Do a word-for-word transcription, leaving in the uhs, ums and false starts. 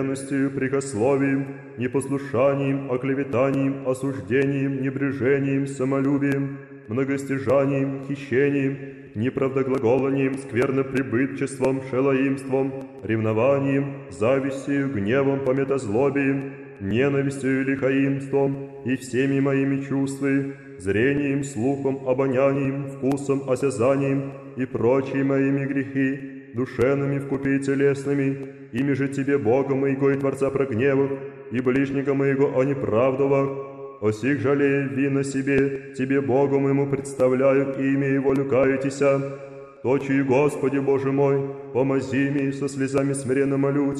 прикословием, непослушанием, оклеветанием, осуждением, небрежением, самолюбием, многостяжанием, хищением, неправдоглаголанием, скверноприбытчеством, шелоимством, ревнованием, завистью, гневом, пометозлобием, ненавистью и лихаимством, и всеми моими чувствами, зрением, слухом, обонянием, вкусом, осязанием и прочие моими грехи, душевными вкупе и телесными, ими же Тебе, Бога моего и Творца прогневав, и ближнего моего о неправдовах, о сих жалея вина себе, Тебе, Богу моему, представляю имя и волю каетеся, точи, Господи Боже мой, помози мне, со слезами смиренно молю